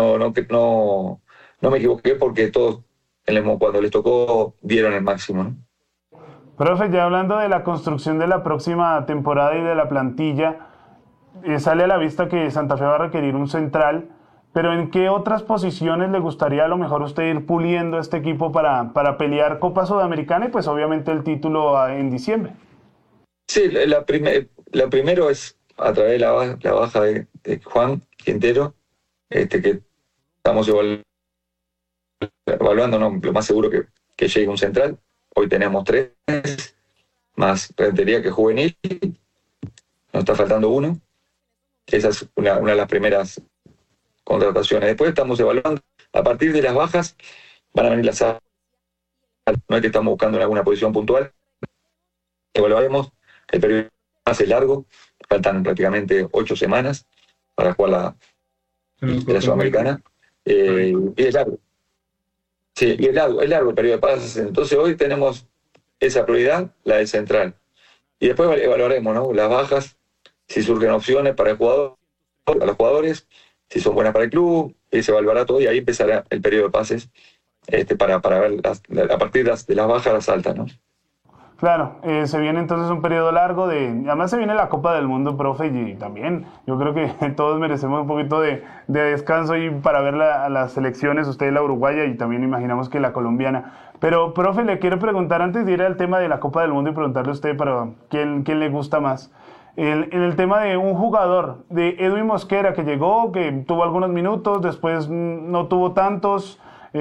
me equivoqué porque todos cuando les tocó dieron el máximo, ¿no? Profe, ya hablando de la construcción de la próxima temporada y de la plantilla, sale a la vista que Santa Fe va a requerir un central, pero ¿en qué otras posiciones le gustaría a lo mejor usted ir puliendo este equipo para pelear Copa Sudamericana y pues obviamente el título en diciembre? Sí, la primero es a través de la baja de Juan Quintero, que estamos evaluando, ¿no? Lo más seguro que llegue un central. Hoy tenemos 3, más Rentería que juvenil, nos está faltando uno. Esa es una de las primeras contrataciones. Después estamos evaluando, a partir de las bajas van a venir las salas. No es que estamos buscando en alguna posición puntual. Evaluaremos, el periodo es largo, faltan prácticamente 8 semanas para jugar la Sudamericana, y es largo. Sí, y es largo el periodo de pases. Entonces hoy tenemos esa prioridad, la del central. Y después evaluaremos, ¿no? Las bajas, si surgen opciones para a los jugadores, si son buenas para el club, y se evaluará todo y ahí empezará el periodo de pases para ver a partir de las bajas a las altas, ¿no? Claro, se viene entonces un periodo largo además se viene la Copa del Mundo, profe, y también yo creo que todos merecemos un poquito de descanso y para ver a las selecciones, usted la uruguaya y también imaginamos que la colombiana. Pero, profe, le quiero preguntar, antes de ir al tema de la Copa del Mundo y preguntarle a usted para quién le gusta más, en el tema de un jugador, de Edwin Mosquera, que llegó, que tuvo algunos minutos, después no tuvo tantos,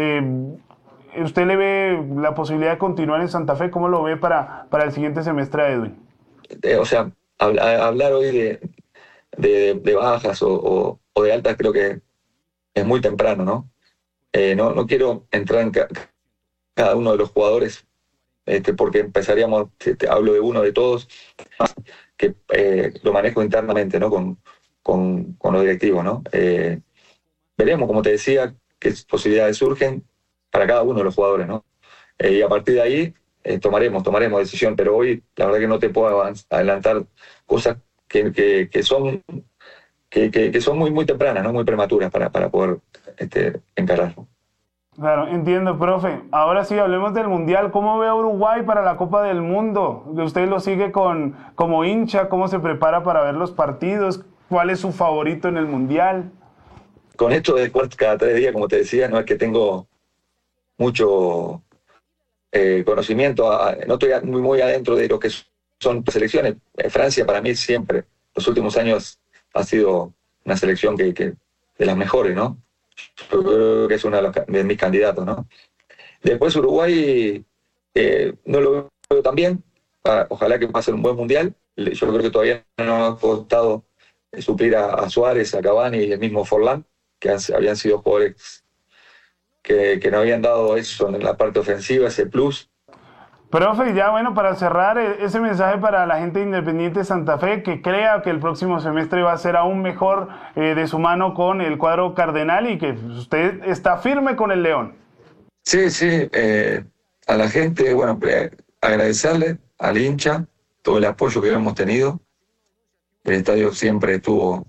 ¿usted le ve la posibilidad de continuar en Santa Fe? ¿Cómo lo ve para el siguiente semestre a Edwin? O sea, hablar hoy de bajas o de altas creo que es muy temprano, ¿no? No quiero entrar en cada uno de los jugadores, porque empezaríamos, hablo de uno de todos, que lo manejo internamente, ¿no? Con los directivos, ¿no? Veremos, como te decía, qué posibilidades surgen para cada uno de los jugadores, ¿no? Y a partir de ahí tomaremos decisión, pero hoy la verdad que no te puedo adelantar cosas que son muy, muy tempranas, ¿no? Muy prematuras para poder encararlo. Claro, entiendo, profe. Ahora sí, hablemos del Mundial. ¿Cómo ve a Uruguay para la Copa del Mundo? ¿Usted lo sigue como hincha? ¿Cómo se prepara para ver los partidos? ¿Cuál es su favorito en el Mundial? Con esto de jugar cada 3 días, como te decía, no es que tengo mucho conocimiento, no estoy muy adentro de lo que son selecciones. Francia para mí siempre, los últimos años, ha sido una selección que de las mejores, ¿no? Yo creo que es uno de mis candidatos, ¿no? Después Uruguay no lo veo tan bien, ojalá que pase un buen mundial. Yo creo que todavía no nos ha costado suplir a Suárez, a Cavani y el mismo Forlán, que habían sido jugadores que no habían dado eso en la parte ofensiva, ese plus. Profe, ya bueno, para cerrar, ese mensaje para la gente de Independiente Santa Fe, que crea que el próximo semestre va a ser aún mejor de su mano con el cuadro cardenal y que usted está firme con el León. Sí, a la gente, bueno, agradecerle al hincha todo el apoyo que hemos tenido. El estadio siempre estuvo,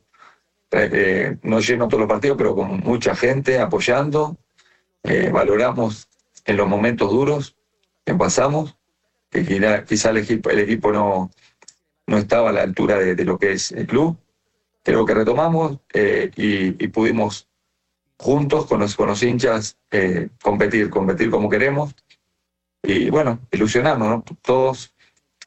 no lleno todos los partidos, pero con mucha gente apoyando. Valoramos en los momentos duros que pasamos, que quizá el equipo no estaba a la altura de lo que es el club. Creo que retomamos y pudimos juntos con los hinchas competir como queremos y bueno, ilusionarnos, ¿no? Todos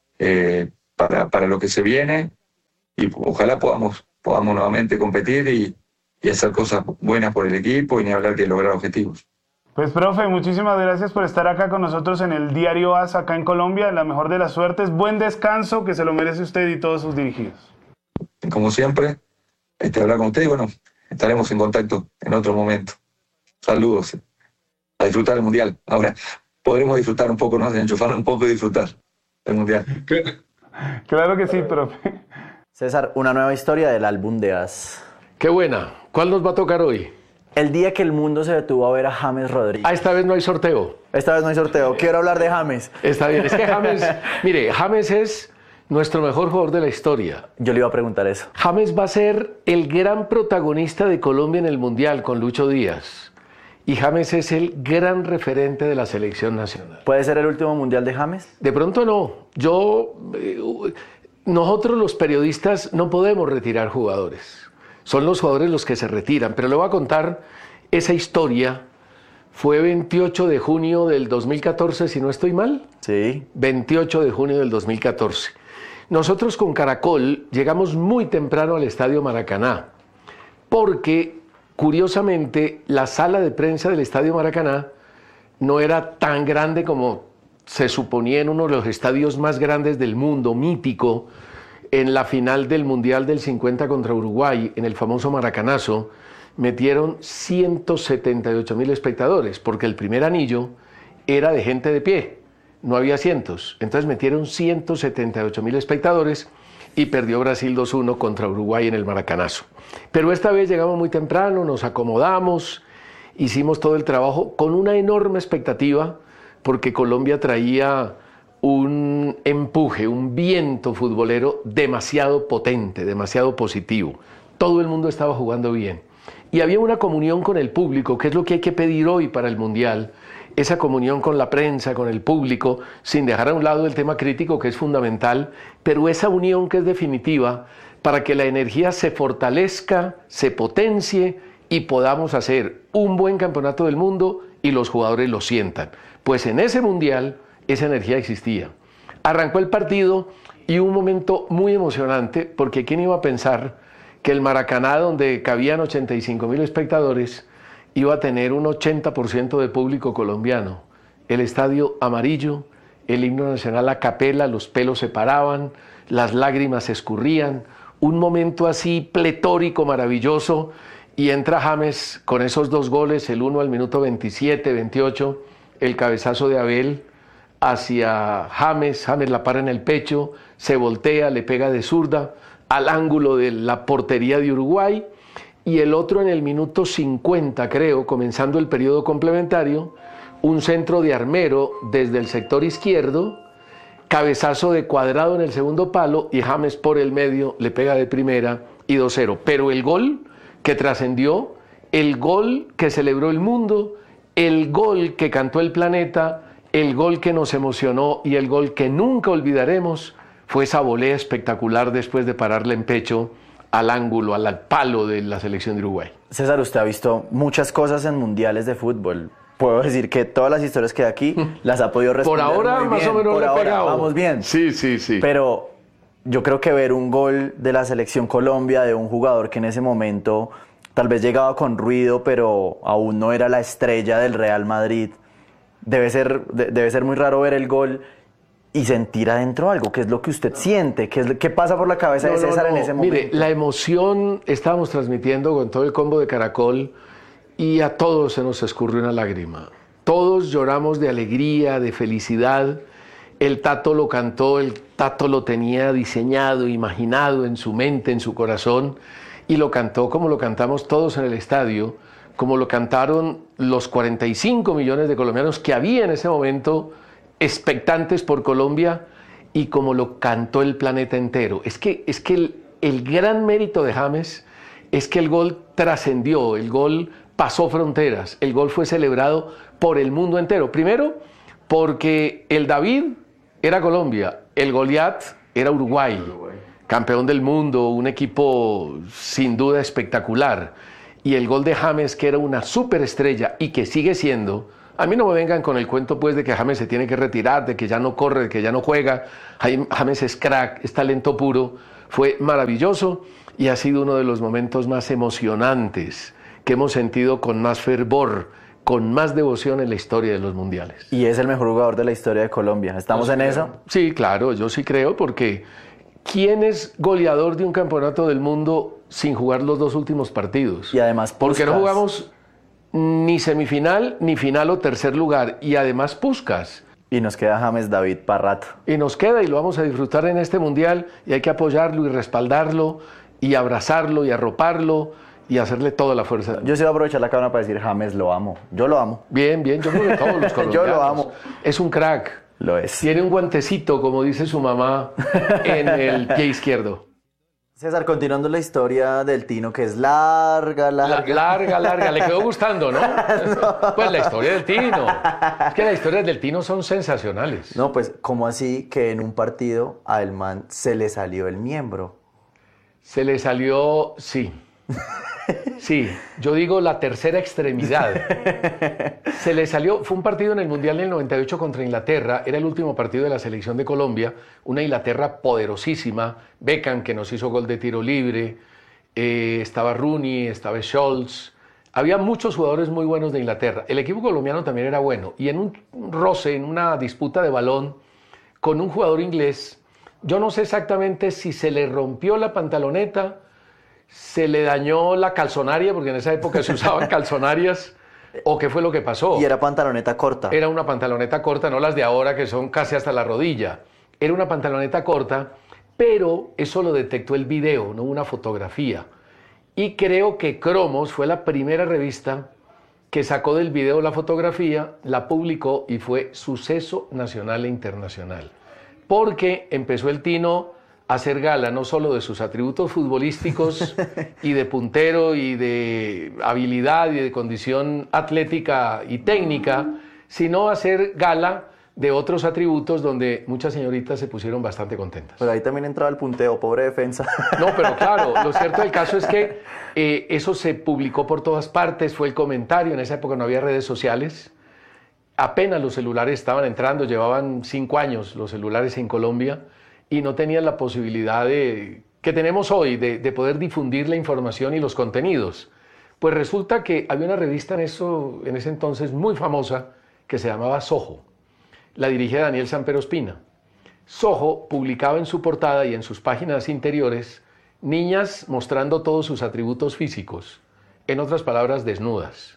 para lo que se viene y ojalá podamos nuevamente competir y hacer cosas buenas por el equipo y ni hablar de lograr objetivos. Pues, profe, muchísimas gracias por estar acá con nosotros en el Diario AS acá en Colombia. La mejor de las suertes, buen descanso que se lo merece usted y todos sus dirigidos. Como siempre, hablar con usted y bueno, estaremos en contacto en otro momento. Saludos. A disfrutar el Mundial. Ahora, podremos disfrutar un poco, ¿no? Enchufar un poco y disfrutar el Mundial. Claro que sí, profe. César, una nueva historia del álbum de AS. Qué buena. ¿Cuál nos va a tocar hoy? El día que el mundo se detuvo a ver a James Rodríguez. Esta vez no hay sorteo. Esta vez no hay sorteo. Quiero hablar de James. Está bien. Es que James, mire, James es nuestro mejor jugador de la historia. Yo le iba a preguntar eso. James va a ser el gran protagonista de Colombia en el Mundial con Lucho Díaz. Y James es el gran referente de la selección nacional. ¿Puede ser el último Mundial de James? De pronto no. Nosotros los periodistas no podemos retirar jugadores. Son los jugadores los que se retiran. Pero le voy a contar esa historia. Fue 28 de junio del 2014, si no estoy mal. Sí. 28 de junio del 2014. Nosotros con Caracol llegamos muy temprano al Estadio Maracaná, porque curiosamente la sala de prensa del Estadio Maracaná no era tan grande como se suponía en uno de los estadios más grandes del mundo, mítico, en la final del Mundial del 50 contra Uruguay, en el famoso Maracanazo, metieron 178.000 espectadores, porque el primer anillo era de gente de pie, no había asientos. Entonces metieron 178.000 espectadores y perdió Brasil 2-1 contra Uruguay en el Maracanazo. Pero esta vez llegamos muy temprano, nos acomodamos, hicimos todo el trabajo con una enorme expectativa, porque Colombia traía un empuje, un viento futbolero demasiado potente, demasiado positivo. Todo el mundo estaba jugando bien. y había una comunión con el público, que es lo que hay que pedir hoy para el Mundial, esa comunión con la prensa, con el público, sin dejar a un lado el tema crítico que es fundamental, pero esa unión que es definitiva para que la energía se fortalezca, se potencie y podamos hacer un buen campeonato del mundo y los jugadores lo sientan. Pues en ese Mundial esa energía existía. Arrancó el partido y un momento muy emocionante, porque ¿quién iba a pensar que el Maracaná, donde cabían 85.000 espectadores, iba a tener un 80% de público colombiano? El estadio amarillo, el himno nacional a capela, los pelos se paraban, las lágrimas se escurrían, un momento así pletórico, maravilloso, y entra James con esos 2 goles, el uno al minuto 27, 28, el cabezazo de Abel hacia James, James la para en el pecho, se voltea, le pega de zurda al ángulo de la portería de Uruguay, y el otro en el minuto 50, creo, comenzando el periodo complementario, un centro de Armero desde el sector izquierdo, cabezazo de Cuadrado en el segundo palo y James por el medio le pega de primera y 2-0. Pero el gol que trascendió, el gol que celebró el mundo, el gol que cantó el planeta, el gol que nos emocionó y el gol que nunca olvidaremos fue esa volea espectacular después de pararle en pecho al ángulo, al palo de la selección de Uruguay. César, usted ha visto muchas cosas en mundiales de fútbol. Puedo decir que todas las historias que hay aquí las ha podido responder por ahora, muy más bien. o menos por le he ahora pegado. Vamos bien. Sí, sí, sí. Pero yo creo que ver un gol de la selección Colombia, de un jugador que en ese momento tal vez llegaba con ruido, pero aún no era la estrella del Real Madrid, debe ser muy raro ver el gol y sentir adentro algo. ¿Qué es lo que usted siente? ¿Qué pasa por la cabeza de César en ese momento? Mire, la emoción estábamos transmitiendo con todo el combo de Caracol y a todos se nos escurrió una lágrima. Todos lloramos de alegría, de felicidad. El Tato lo cantó, el Tato lo tenía diseñado, imaginado en su mente, en su corazón, y lo cantó como lo cantamos todos en el estadio, como lo cantaron los 45 millones de colombianos que había en ese momento expectantes por Colombia, y como lo cantó el planeta entero. Es que el gran mérito de James es que el gol trascendió, el gol pasó fronteras, el gol fue celebrado por el mundo entero. Primero, porque el David era Colombia, el Goliat era Uruguay, campeón del mundo, un equipo sin duda espectacular. Y el gol de James, que era una superestrella y que sigue siendo. A mí no me vengan con el cuento pues de que James se tiene que retirar, de que ya no corre, de que ya no juega. James es crack, es talento puro. Fue maravilloso y ha sido uno de los momentos más emocionantes que hemos sentido con más fervor, con más devoción en la historia de los mundiales. Y es el mejor jugador de la historia de Colombia. ¿Estamos en eso? Sí, claro, yo sí creo, porque ¿quién es goleador de un campeonato del mundo sin jugar los 2 últimos partidos? Y además porque no jugamos ni semifinal, ni final o tercer lugar, y además Puskás. Y nos queda James David para rato. Y nos queda, y lo vamos a disfrutar en este Mundial, y hay que apoyarlo y respaldarlo, y abrazarlo y arroparlo, y hacerle toda la fuerza. Yo sí voy a aprovechar la cámara para decir, James, lo amo. Yo lo amo. Bien, bien, yo creo que todos los colombianos. Yo lo amo. Es un crack. Lo es. Tiene un guantecito, como dice su mamá, en el pie izquierdo. César, continuando la historia del Tino, que es larga. Le quedó gustando, ¿no? No. Pues la historia del Tino. Es que las historias del Tino son sensacionales. No, pues, ¿cómo así que en un partido a el man se le salió el miembro? Se le salió, sí. Sí, yo digo la tercera extremidad. Se le salió, fue un partido en el Mundial del 98 contra Inglaterra, era el último partido de la selección de Colombia, una Inglaterra poderosísima, Beckham que nos hizo gol de tiro libre, estaba Rooney, estaba Scholes, había muchos jugadores muy buenos de Inglaterra, el equipo colombiano también era bueno, y en un roce, en una disputa de balón con un jugador inglés, yo no sé exactamente si se le rompió la pantaloneta, se le dañó la calzonaria, porque en esa época se usaban calzonarias, o qué fue lo que pasó. Y era pantaloneta corta. Era una pantaloneta corta, no las de ahora que son casi hasta la rodilla. Era una pantaloneta corta, pero eso lo detectó el video, no una fotografía. Y creo que Cromos fue la primera revista que sacó del video la fotografía, la publicó y fue suceso nacional e internacional. Porque empezó el Tino hacer gala no solo de sus atributos futbolísticos y de puntero y de habilidad y de condición atlética y técnica, sino hacer gala de otros atributos donde muchas señoritas se pusieron bastante contentas. Pero ahí también entraba el punteo, pobre defensa. No, pero claro, lo cierto del caso es que eso se publicó por todas partes, fue el comentario, en esa época no había redes sociales, apenas los celulares estaban entrando, llevaban 5 años los celulares en Colombia y no tenían la posibilidad que tenemos hoy de poder difundir la información y los contenidos. Pues resulta que había una revista en ese entonces muy famosa que se llamaba Soho. La dirigía Daniel Samper Ospina. Soho publicaba en su portada y en sus páginas interiores niñas mostrando todos sus atributos físicos, en otras palabras, desnudas.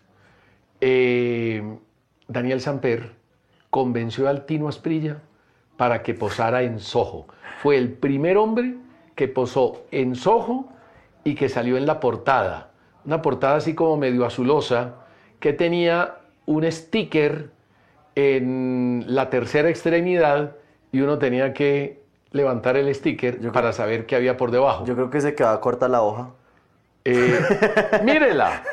Daniel Samper convenció al Tino Asprilla para que posara en Soho. Fue el primer hombre que posó en Soho y que salió en la portada. Una portada así como medio azulosa, que tenía un sticker en la tercera extremidad y uno tenía que levantar el sticker para saber qué había por debajo. Yo creo que se quedaba corta la hoja. Mírela.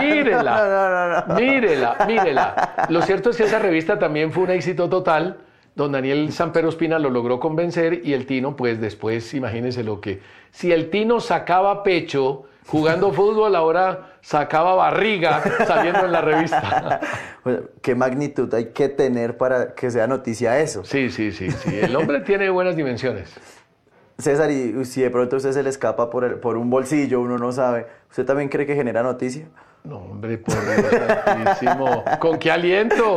Lo cierto es que esa revista también fue un éxito total. Don Daniel Samper Ospina lo logró convencer y el Tino, pues después, imagínense lo que... Si el Tino sacaba pecho jugando fútbol, ahora sacaba barriga saliendo en la revista. ¿Qué magnitud hay que tener para que sea noticia eso? Sí. El hombre tiene buenas dimensiones. César, y si de pronto usted se le escapa por un bolsillo, uno no sabe, ¿usted también cree que genera noticia? No, hombre, por Dios santísimo. ¿Con qué alientos?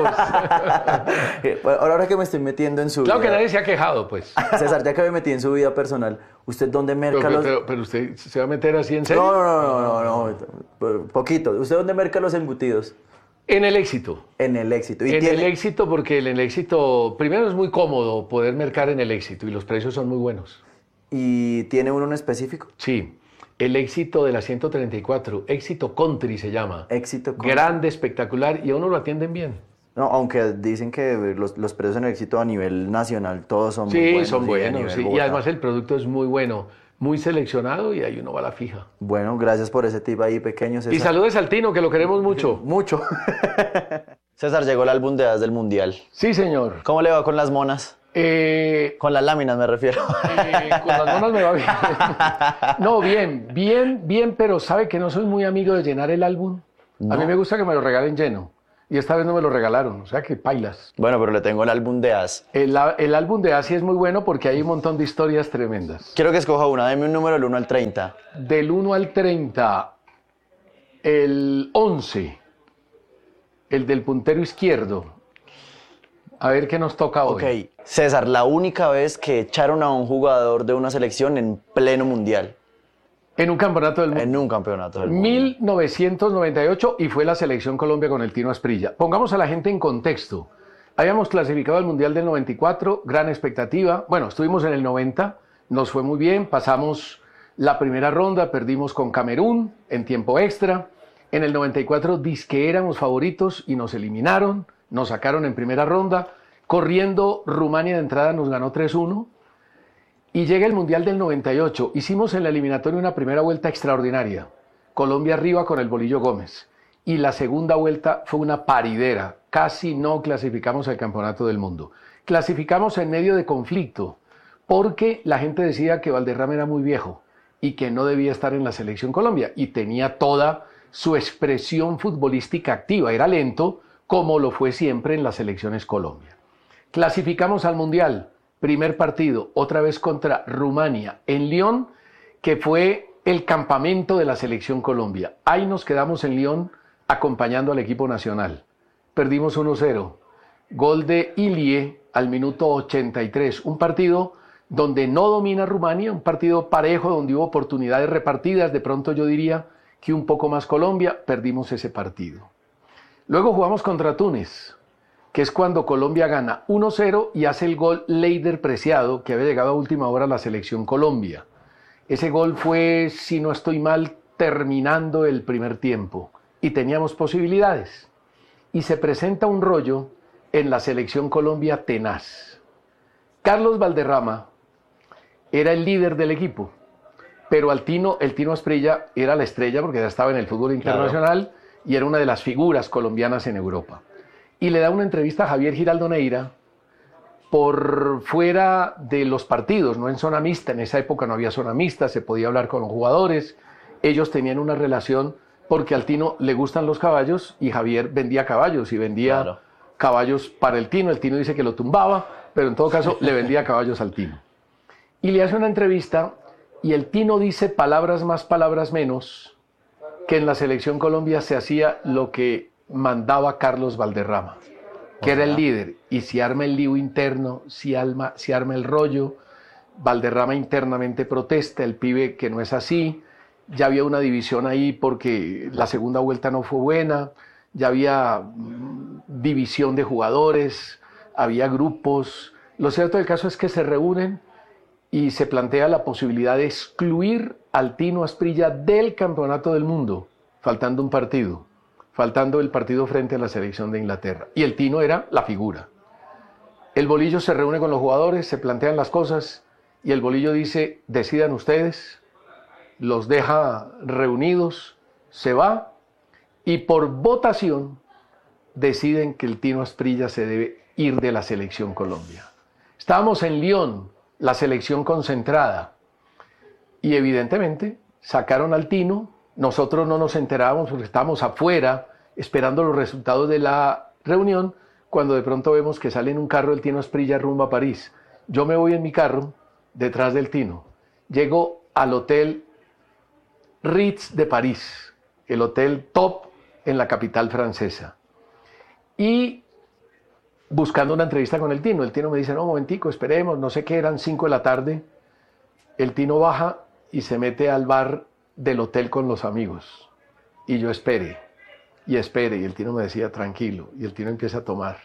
Bueno, ahora que me estoy metiendo en su vida... Claro que vida, nadie se ha quejado, pues. César, ya que me metí en su vida personal, ¿usted dónde merca pero usted se va a meter así en serio. No, poquito. ¿Usted dónde merca los embutidos? En el Éxito. En el Éxito. En el Éxito, porque en el Éxito, primero es muy cómodo poder mercar en el Éxito y los precios son muy buenos. ¿Y tiene uno en específico? Sí. El Éxito de la 134, Éxito Country se llama. Éxito Country. Grande, espectacular, y a uno lo atienden bien. No, aunque dicen que los precios en el Éxito a nivel nacional todos son muy buenos. Sí, son buenos, sí. Y además el producto es muy bueno, muy seleccionado y ahí uno va a la fija. Bueno, gracias por ese tip ahí pequeño, César. Y saludes al Tino, que lo queremos mucho. Mucho. César, llegó el álbum de as del Mundial. Sí, señor. ¿Cómo le va con las monas? Con las láminas me refiero. Con las monas me va bien. No, bien, pero ¿sabe que no soy muy amigo de llenar el álbum? No. A mí me gusta que me lo regalen lleno. Y esta vez no me lo regalaron, o sea que pailas. Bueno, pero le tengo el álbum de as. El álbum de as sí es muy bueno porque hay un montón de historias tremendas. Quiero que escoja una, deme un número del 1 al 30. Del 1 al 30, el 11, el del puntero izquierdo. A ver qué nos toca hoy. Ok, César, la única vez que echaron a un jugador de una selección en pleno mundial. En un campeonato del mundo. En un campeonato del mundo. 1998 y fue la selección Colombia con el Tino Asprilla. Pongamos a la gente en contexto. Habíamos clasificado al Mundial del 94, gran expectativa. Bueno, estuvimos en el 90, nos fue muy bien, pasamos la primera ronda, perdimos con Camerún en tiempo extra. En el 94 dizque éramos favoritos y nos eliminaron. Nos sacaron en primera ronda, corriendo Rumania de entrada nos ganó 3-1 y llega el Mundial del 98. Hicimos en la eliminatoria una primera vuelta extraordinaria, Colombia arriba con el Bolillo Gómez, y la segunda vuelta fue una paridera, casi no clasificamos al Campeonato del Mundo. Clasificamos en medio de conflicto, porque la gente decía que Valderrama era muy viejo y que no debía estar en la Selección Colombia, y tenía toda su expresión futbolística activa, era lento, como lo fue siempre en las selecciones Colombia. Clasificamos al Mundial, primer partido, otra vez contra Rumania, en Lyon, que fue el campamento de la selección Colombia. Ahí nos quedamos en Lyon acompañando al equipo nacional. Perdimos 1-0. Gol de Ilie al minuto 83. Un partido donde no domina Rumania, un partido parejo donde hubo oportunidades repartidas. De pronto yo diría que un poco más Colombia, perdimos ese partido. Luego jugamos contra Túnez, que es cuando Colombia gana 1-0 y hace el gol Leider Preciado, que había llegado a última hora a la selección Colombia. Ese gol fue, si no estoy mal, terminando el primer tiempo y teníamos posibilidades. Y se presenta un rollo en la selección Colombia tenaz. Carlos Valderrama era el líder del equipo. Pero el Tino Asprilla era la estrella porque ya estaba en el fútbol internacional y era una de las figuras colombianas en Europa. Y le da una entrevista a Javier Giraldo Neira por fuera de los partidos, no en zona mixta. En esa época no había zona mixta, se podía hablar con los jugadores. Ellos tenían una relación porque al Tino le gustan los caballos y Javier vendía caballos y vendía caballos para el Tino. El Tino dice que lo tumbaba, pero en todo caso le vendía caballos al Tino. Y le hace una entrevista y el Tino dice palabras más, palabras menos, que en la Selección Colombia se hacía lo que mandaba Carlos Valderrama, que era el líder, y si arma el lío interno, si arma el rollo, Valderrama internamente protesta, el pibe que no es así, ya había una división ahí porque la segunda vuelta no fue buena, ya había división de jugadores, había grupos. Lo cierto del caso es que se reúnen y se plantea la posibilidad de excluir al Tino Asprilla del Campeonato del Mundo, faltando un partido, faltando el partido frente a la selección de Inglaterra. Y el Tino era la figura. El Bolillo se reúne con los jugadores, se plantean las cosas y el Bolillo dice, decidan ustedes, los deja reunidos, se va y por votación deciden que el Tino Asprilla se debe ir de la Selección Colombia. Estábamos en Lyon, la selección concentrada, y evidentemente sacaron al Tino. Nosotros no nos enterábamos porque estábamos afuera esperando los resultados de la reunión, cuando de pronto vemos que sale en un carro el Tino Asprilla rumbo a París. Yo me voy en mi carro detrás del Tino. Llego al hotel Ritz de París, el hotel top en la capital francesa. Y buscando una entrevista con el Tino me dice, no, un momentico, esperemos, no sé qué, eran 5 de la tarde. El Tino baja y se mete al bar del hotel con los amigos. Y yo espere, y el Tino me decía, tranquilo, y el Tino empieza a tomar,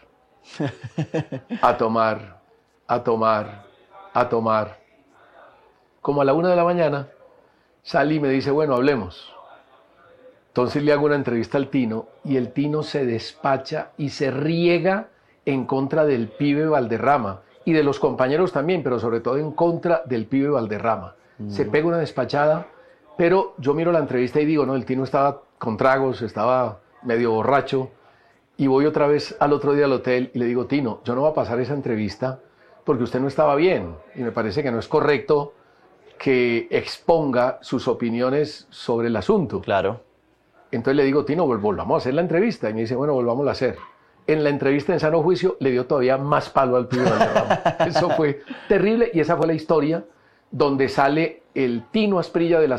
a tomar, a tomar, a tomar. Como a la 1 de la mañana, sale y me dice, bueno, hablemos. Entonces le hago una entrevista al Tino, y el Tino se despacha y se riega en contra del pibe Valderrama, y de los compañeros también, pero sobre todo en contra del pibe Valderrama. Se pega una despachada, pero yo miro la entrevista y digo, no, el Tino estaba con tragos, estaba medio borracho, y voy otra vez al otro día al hotel y le digo, Tino, yo no voy a pasar esa entrevista porque usted no estaba bien, y me parece que no es correcto que exponga sus opiniones sobre el asunto. Claro. Entonces le digo, Tino, volvamos a hacer la entrevista, y me dice, bueno, volvamos a hacer. En la entrevista en sano juicio le dio todavía más palo al pibe Valderrama. Eso fue terrible, y esa fue la historia donde sale el Tino Asprilla de la